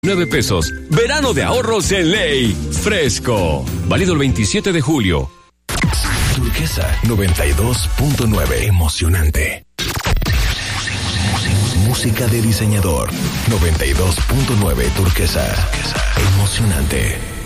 9 pesos. Verano de ahorros en Ley. Fresco. Válido el 27 de julio. Turquesa 92.9. Emocionante. Música de diseñador. 92.9 Turquesa. Emocionante.